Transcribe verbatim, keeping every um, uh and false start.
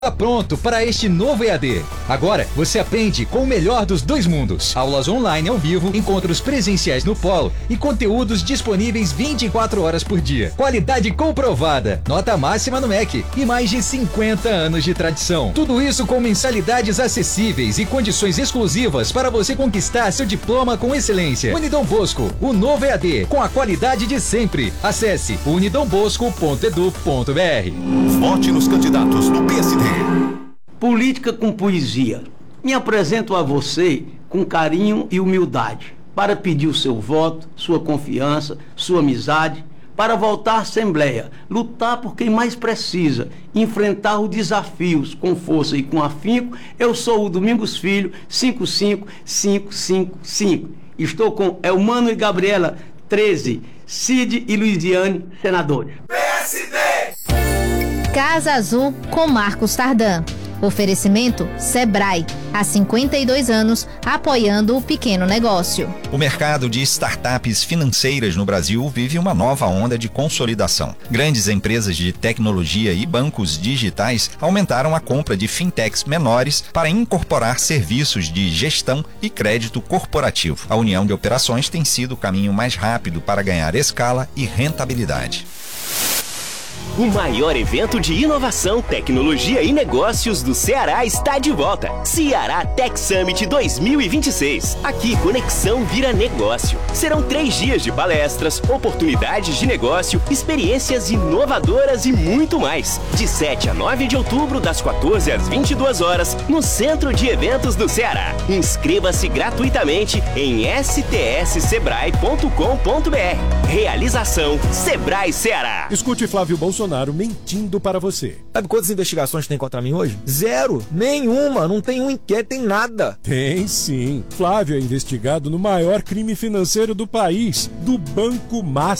Está pronto para este novo E A D. Agora você aprende com o melhor dos dois mundos. Aulas online ao vivo, encontros presenciais no polo e conteúdos disponíveis vinte e quatro horas por dia. Qualidade comprovada, nota máxima no M E C e mais de cinquenta anos de tradição. Tudo isso com mensalidades acessíveis e condições exclusivas para você conquistar seu diploma com excelência. Unidom Bosco, o novo E A D, com a qualidade de sempre. Acesse unidom bosco ponto edu ponto br. Vote nos candidatos do P S D. Política com poesia. Me apresento a você com carinho e humildade para pedir o seu voto, sua confiança, sua amizade, para voltar à Assembleia, lutar por quem mais precisa, enfrentar os desafios com força e com afinco. Eu sou o Domingos Filho, cinco cinco cinco cinco cinco. Estou com Elmano e Gabriela, treze, Cid e Luiziane, senadores. P S D! Casa Azul com Marcos Tardan. Oferecimento Sebrae, há cinquenta e dois anos, apoiando o pequeno negócio. O mercado de startups financeiras no Brasil vive uma nova onda de consolidação. Grandes empresas de tecnologia e bancos digitais aumentaram a compra de fintechs menores para incorporar serviços de gestão e crédito corporativo. A união de operações tem sido o caminho mais rápido para ganhar escala e rentabilidade. O maior evento de inovação, tecnologia e negócios do Ceará está de volta. Ceará Tech Summit dois mil e vinte e seis. Aqui, conexão vira negócio. Serão três dias de palestras, oportunidades de negócio, experiências inovadoras e muito mais. De sete a nove de outubro, das quatorze às vinte e duas horas, no Centro de Eventos do Ceará. Inscreva-se gratuitamente em s t s sebrae ponto com ponto b r. Realização Sebrae Ceará. Escute Flávio Bolsonaro mentindo para você. Sabe quantas investigações tem contra mim hoje? Zero. Nenhuma. Não tem um inquérito, tem nada. Tem sim. Flávio é investigado no maior crime financeiro do país, do Banco Master.